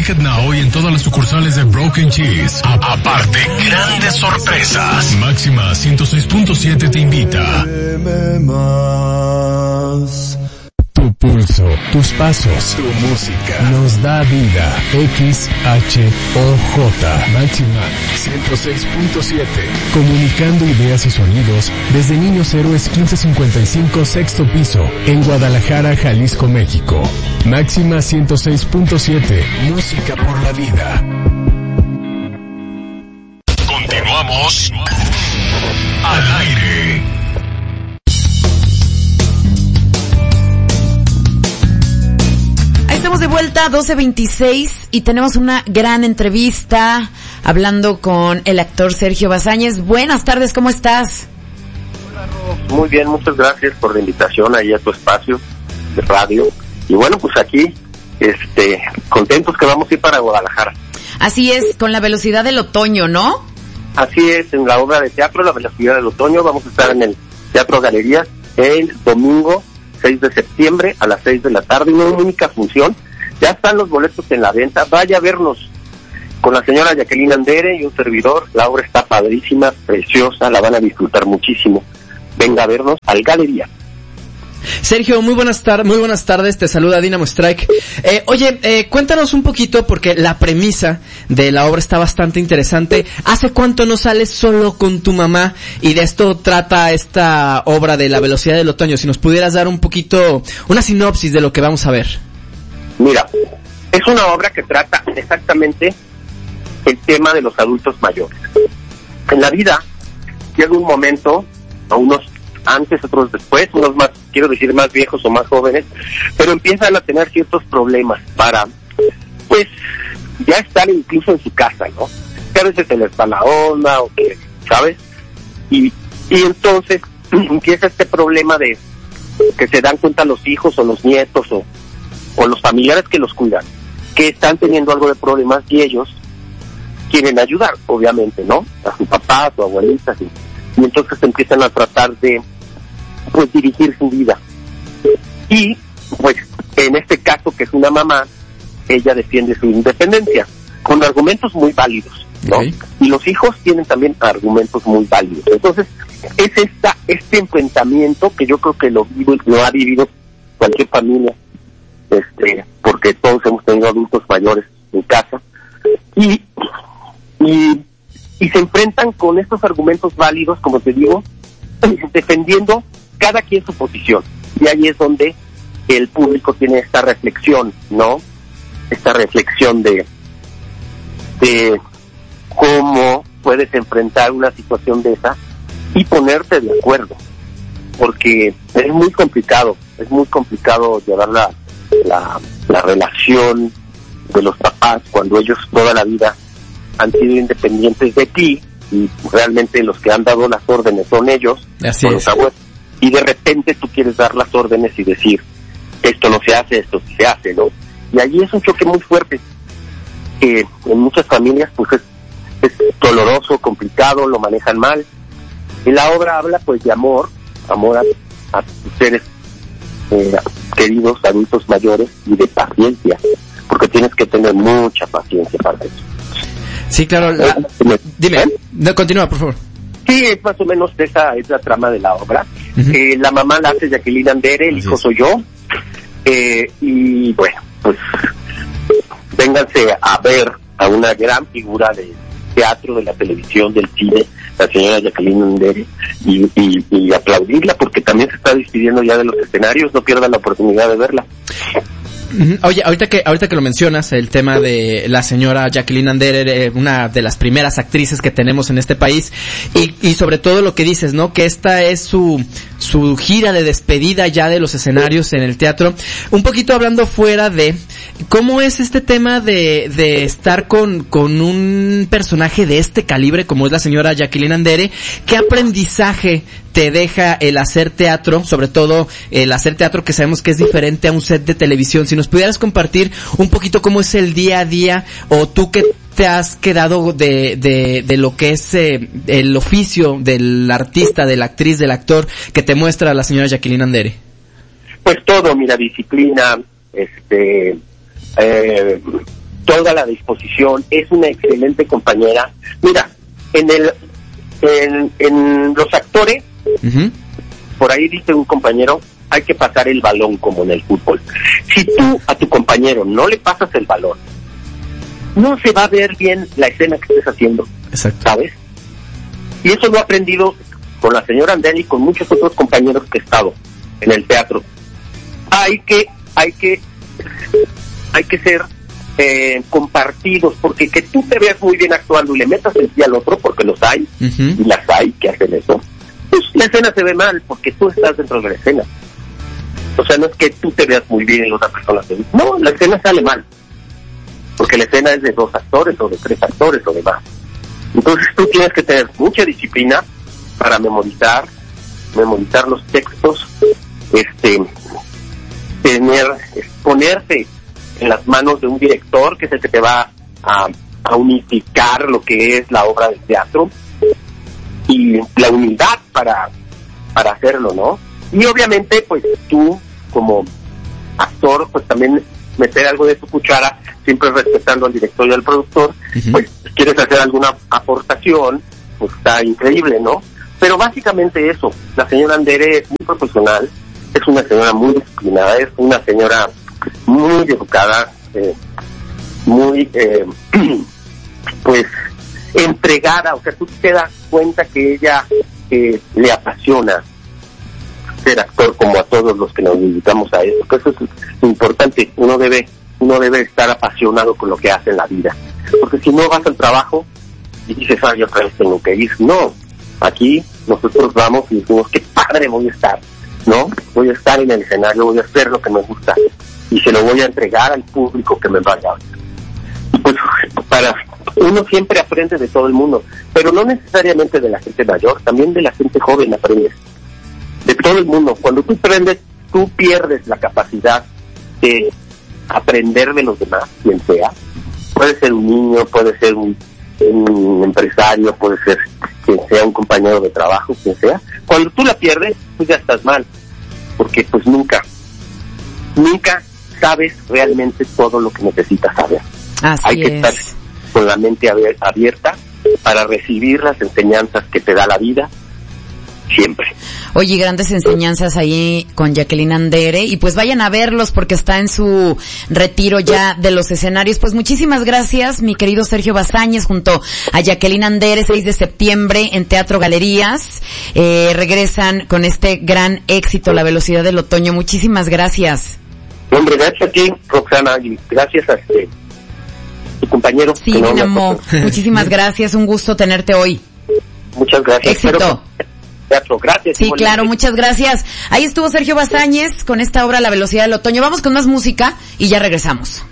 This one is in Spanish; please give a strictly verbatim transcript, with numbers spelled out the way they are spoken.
Ticket Now y en todas las sucursales de Broken Cheese. A- aparte, grandes sorpresas. Máxima ciento seis punto siete te invita. Tu pulso, tus pasos, tu música nos da vida. X H O J Máxima ciento seis punto siete. Comunicando ideas y sonidos desde Niños Héroes quince cincuenta y cinco sexto piso en Guadalajara, Jalisco, México. Máxima ciento seis punto siete. Música por la vida. Continuamos al aire. Estamos de vuelta, doce veintiséis, y tenemos una gran entrevista hablando con el actor Sergio Bazáñez. Buenas tardes, ¿cómo estás? Hola, Ro. Muy bien, muchas gracias por la invitación ahí a tu espacio de radio. Y bueno, pues aquí, este, contentos que vamos a ir para Guadalajara. Así es, con la velocidad del otoño, ¿no? Así es, en la obra de teatro La Velocidad del Otoño, vamos a estar en el Teatro Galerías el domingo seis de septiembre a las seis de la tarde, una única función. Ya están los boletos en la venta, vaya a vernos con la señora Jacqueline Andere y un servidor. La obra está padrísima, preciosa, la van a disfrutar muchísimo. Venga a vernos al Galería. Sergio, muy buenas tardes, muy buenas tardes, te saluda Dynamo Strike. Eh, oye, eh, cuéntanos un poquito, porque la premisa de la obra está bastante interesante. ¿Hace cuánto no sales solo con tu mamá? Y de esto trata esta obra de La Velocidad del Otoño. Si nos pudieras dar un poquito, una sinopsis de lo que vamos a ver. Mira, es una obra que trata exactamente el tema de los adultos mayores. En la vida llega un momento, a unos antes, otros después, unos más, quiero decir, más viejos o más jóvenes, pero empiezan a tener ciertos problemas para, pues, ya estar incluso en su casa, ¿no? Que a veces se les va la onda, o que, ¿sabes? Y, y entonces empieza este problema de que se dan cuenta los hijos o los nietos o, o los familiares que los cuidan, que están teniendo algo de problemas y ellos quieren ayudar, obviamente, ¿no? A su papá, a su abuelita, así. Y entonces empiezan a tratar de, pues, dirigir su vida. Y, pues, en este caso, que es una mamá, ella defiende su independencia, con argumentos muy válidos, ¿no? Okay. Y los hijos tienen también argumentos muy válidos. Entonces, es esta, este enfrentamiento que yo creo que lo vivo, lo ha vivido cualquier familia, este, porque todos hemos tenido adultos mayores en casa, y, y, y se enfrentan con estos argumentos válidos, como te digo, defendiendo cada quien su posición. Y ahí es donde el público tiene esta reflexión, ¿no? Esta reflexión de, de cómo puedes enfrentar una situación de esa y ponerte de acuerdo, porque es muy complicado, es muy complicado llevar la, la, la relación de los papás cuando ellos toda la vida han sido independientes de ti y realmente los que han dado las órdenes son ellos, así son los abuelos, y de repente tú quieres dar las órdenes y decir esto no se hace, esto sí se hace, ¿no? Y allí es un choque muy fuerte que en muchas familias pues es, es doloroso, complicado, lo manejan mal. Y la obra habla pues de amor, amor a, a tus seres eh, queridos, adultos mayores, y de paciencia, porque tienes que tener mucha paciencia para eso. Sí, claro. La, ¿Me, dime, ¿eh? no, continúa, por favor. Sí, es más o menos esa es la trama de la obra. Uh-huh. Eh, la mamá la hace Jacqueline Andere, el Así hijo es. soy yo. Eh, y bueno, pues vénganse a ver a una gran figura de teatro, de la televisión, del cine, la señora Jacqueline Andere, y, y, y aplaudirla, porque también se está despidiendo ya de los escenarios. No pierdan la oportunidad de verla. Oye, ahorita que ahorita que lo mencionas, el tema de la señora Jacqueline Andere, una de las primeras actrices que tenemos en este país, y, y sobre todo lo que dices, ¿no? Que esta es su su gira de despedida ya de los escenarios en el teatro. Un poquito hablando fuera de cómo es este tema de de estar con con un personaje de este calibre como es la señora Jacqueline Andere. ¿Qué aprendizaje te deja el hacer teatro, sobre todo el hacer teatro que sabemos que es diferente a un set de televisión? Si nos pudieras compartir un poquito cómo es el día a día, o tú que te has quedado de de de lo que es eh, el oficio del artista, de la actriz, del actor que te muestra la señora Jacqueline Andere. Pues todo, mira, disciplina, este, eh, toda la disposición, es una excelente compañera. Mira, en el en, en los actores, uh-huh. por ahí dice un compañero, hay que pasar el balón como en el fútbol. Si tú a tu compañero no le pasas el balón, no se va a ver bien la escena que estés haciendo. Exacto. ¿Sabes? Y eso lo he aprendido con la señora Andere y con muchos otros compañeros que he estado en el teatro. Hay que, hay que, hay que ser eh, compartidos, porque que tú te veas muy bien actuando y le metas el pie al otro, porque los hay, uh-huh. y las hay que hacen eso, pues la escena se ve mal, porque tú estás dentro de la escena. O sea, no es que tú te veas muy bien y la otra persona se ve. No, la escena sale mal, porque la escena es de dos actores o de tres actores o de más. Entonces tú tienes que tener mucha disciplina para memorizar, memorizar los textos, este, tener, ponerte en las manos de un director que es el que te va a, a unificar lo que es la obra de teatro, y la humildad para, para hacerlo, ¿no? Y obviamente, pues tú, como actor, pues también meter algo de tu cuchara, siempre respetando al director y al productor, uh-huh. pues si quieres hacer alguna aportación, pues está increíble, ¿no? Pero básicamente eso, la señora Andere es muy profesional, es una señora muy disciplinada, es una señora muy educada, eh, muy, eh, pues, entregada, o sea, tú te das cuenta que ella eh, le apasiona ser actor, como a todos los que nos dedicamos a eso, que eso es importante. Uno debe uno debe estar apasionado con lo que hace en la vida, porque si no vas al trabajo y dices, ah, yo otra vez tengo que ir. No, aquí nosotros vamos y decimos, qué padre voy a estar, ¿no? Voy a estar en el escenario, voy a hacer lo que me gusta y se lo voy a entregar al público que me vaya. Y pues para uno siempre aprende de todo el mundo, pero no necesariamente de la gente mayor, también de la gente joven aprendes. De todo el mundo. Cuando tú aprendes, tú pierdes la capacidad de aprender de los demás, quien sea. Puede ser un niño, puede ser un, un empresario, puede ser quien sea, un compañero de trabajo, quien sea. Cuando tú la pierdes, pues ya estás mal, porque pues nunca, nunca sabes realmente todo lo que necesitas saber. Así Hay que es. estar con la mente abierta para recibir las enseñanzas que te da la vida, siempre. Oye, grandes enseñanzas ahí con Jacqueline Andere, y pues vayan a verlos porque está en su retiro ya de los escenarios. Pues muchísimas gracias, mi querido Sergio Bazáñez, junto a Jacqueline Andere, seis de septiembre en Teatro Galerías. Eh, regresan con este gran éxito, La Velocidad del Otoño. Muchísimas gracias. Hombre, gracias a ti, Roxana, y gracias a este, tu compañero. Sí, mi amor. Muchísimas gracias, un gusto tenerte hoy. Muchas gracias. Éxito. Espero... Teatro. Gracias. Sí, claro, muchas gracias. Ahí estuvo Sergio Bazáñez con esta obra La Velocidad del Otoño. Vamos con más música y ya regresamos.